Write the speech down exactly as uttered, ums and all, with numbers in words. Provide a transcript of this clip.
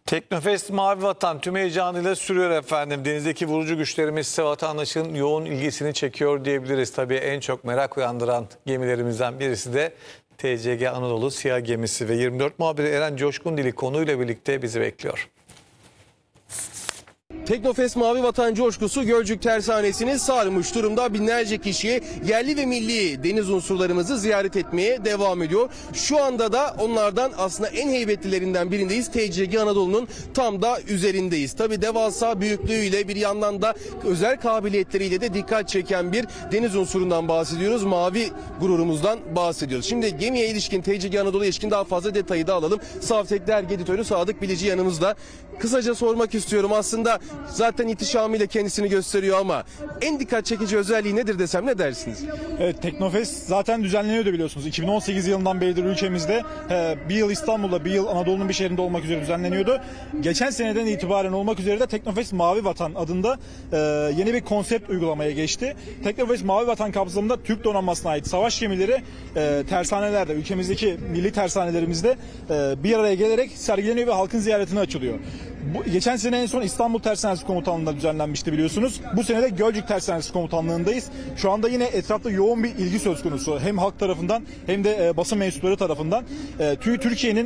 Teknofest Mavi Vatan tüm heyecanıyla sürüyor efendim. Denizdeki vurucu güçlerimiz ise vatandaşın yoğun ilgisini çekiyor diyebiliriz. Tabii en çok merak uyandıran gemilerimizden birisi de T C G Anadolu Siyah Gemisi ve yirmi dört muhabiri Eren Coşkundili konuyla birlikte bizi bekliyor. Teknofest Mavi Vatan coşkusu Gölcük Tersanesi'ni sarmış durumda. Binlerce kişi yerli ve milli deniz unsurlarımızı ziyaret etmeye devam ediyor. Şu anda da onlardan aslında en heybetlilerinden birindeyiz. T C G Anadolu'nun tam da üzerindeyiz. Tabi devasa büyüklüğüyle bir yandan da özel kabiliyetleriyle de dikkat çeken bir deniz unsurundan bahsediyoruz. Mavi gururumuzdan bahsediyoruz. Şimdi gemiye ilişkin, T C G Anadolu'ya ilişkin daha fazla detayı da alalım. Saftek Dergi Editörü Sadık Bilici yanımızda. Kısaca sormak istiyorum, aslında zaten ihtişamıyla kendisini gösteriyor ama en dikkat çekici özelliği nedir desem ne dersiniz? Evet, Teknofest zaten düzenleniyordu biliyorsunuz. iki bin on sekiz yılından beridir ülkemizde bir yıl İstanbul'da, bir yıl Anadolu'nun bir şehrinde olmak üzere düzenleniyordu. Geçen seneden itibaren olmak üzere de Teknofest Mavi Vatan adında yeni bir konsept uygulamaya geçti. Teknofest Mavi Vatan kapsamında Türk donanmasına ait savaş gemileri tersanelerde, ülkemizdeki milli tersanelerimizde bir araya gelerek sergileniyor ve halkın ziyaretine açılıyor. Bu, geçen sene en son İstanbul Tersanesi Komutanlığı'nda düzenlenmişti biliyorsunuz. Bu sene de Gölcük Tersanesi Komutanlığı'ndayız. Şu anda yine etrafta yoğun bir ilgi söz konusu. Hem halk tarafından hem de e, basın mensupları tarafından. E, Türkiye'nin